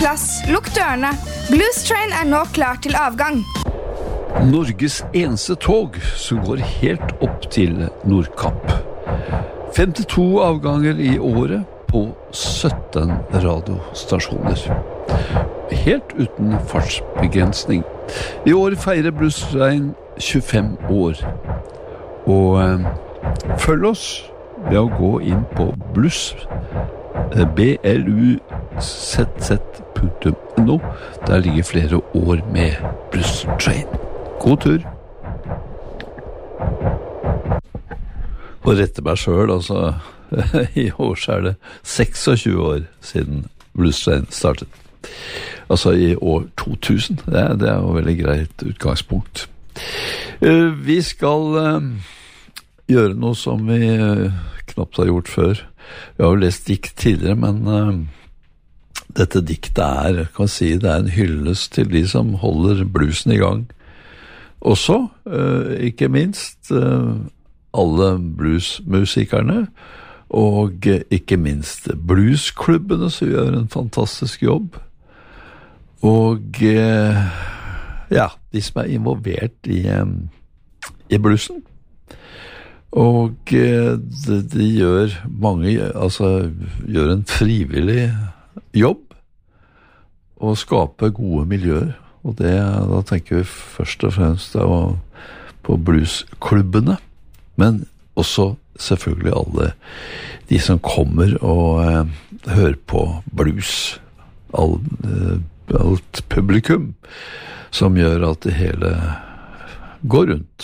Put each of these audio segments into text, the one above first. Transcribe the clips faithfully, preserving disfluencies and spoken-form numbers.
plass, lukk dørene. Blues Train er nå klar til avgang. Norges eneste tog som går helt opp til Nordkapp. femtito avganger i året på sytten radiostasjoner. Helt uten fartsbegrensning. I år feirer Blues Train tjuefem år. Og eh, følg oss ved å gå inn på blues, b l u z z punktum no. Der ligger flere år med Blues Train. God tur. Og rette meg selv, altså, i år så er det seksogtjue år siden Blues Train startet. Altså i år to tusen. Det er, det er jo veldig greit utgangspunkt. Uh, vi skal uh, gjøre noe som vi uh, knapt har gjort før. Vi har jo lest dikt tidligere, men uh, dette diktet er, kan jeg si, det er en hyllest til de som holder bluesen i gang. Også, uh, ikke minst, uh, alle bluesmusikerne, og uh, ikke minst bluesklubbene, som gjør en fantastisk jobb. Og uh, ja, de som er involvert i, um, i bluesen. Og uh, de, de gjør mange, altså gjør en frivillig jobb og skaper gode miljøer. Og det, da tenker vi først og fremst da, på bluesklubbene, men også selvfølgelig alle de som kommer og eh, hører på blues, all, eh, alt publikum, som gjør at det hele går rundt.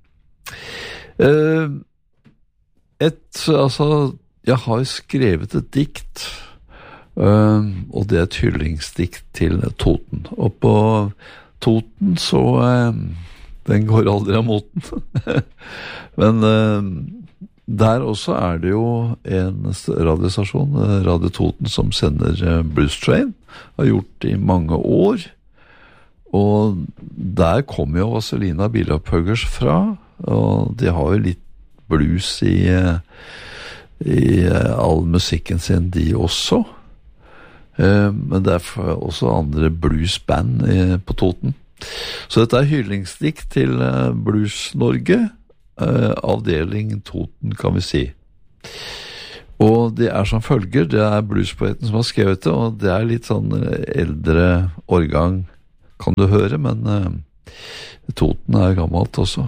Eh, et, altså, jeg har skrevet et dikt, Uh, og det er et hyllingsdikt til Toten. Og på Toten så uh, den går aldri av moten. Men uh, der også er det jo en radiostasjon, Radio Toten, som sender uh, Blues Train. Har gjort det i mange år. Og der kommer jo Vazelina Bilopphøggers fra. Og de har jo litt blues i, uh, i uh, all musikken sin, de også. Uh, men det er også andre bluesband uh, på Toten. Så dette er hyllingsdikt til uh, Blues Norge, uh, avdeling Toten, kan vi si. Og det er som følger, det er bluespoeten som har skrevet det, og det er litt sånn eldre årgang, kan du høre, men uh, Toten er gammelt også.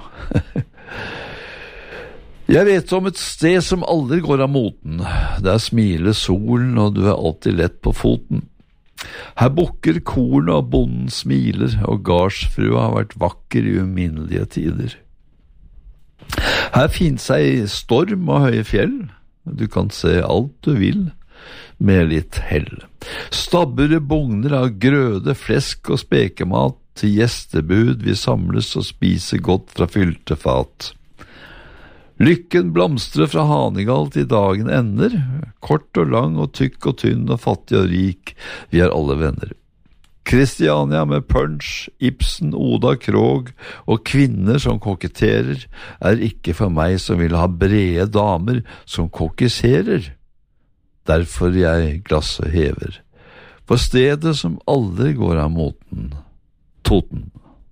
Jeg vet om et sted som aldri går av moten. Der smiler solen, og du er alltid lett på foten. Her bukker korn, og bonden smiler, og gardsfrua har vært vakker i uminnelige tider. Her finnes seg storm og høye fjell. Du kan se alt du vil, med litt hell. Stabbere bugner av grøde, flesk og spekemat. Til gjestebud vi samles og spiser godt fra fylte fat. Lykken blomstrer fra Hanegal til dagen ender, kort og lang og tykk og tynn og fattig og rik, vi er alle venner. Kristiania med punch, Ibsen, Oda Krog og kvinner som koketterer, er ikke for meg som vil ha brede damer som kokisserer. Derfor jeg glasset hever, på stedet som aldri går av moten, Toten.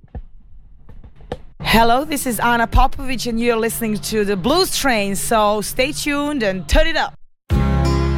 Hello, this is Anna Popovich and you're listening to the Blues Train, so stay tuned and turn it up.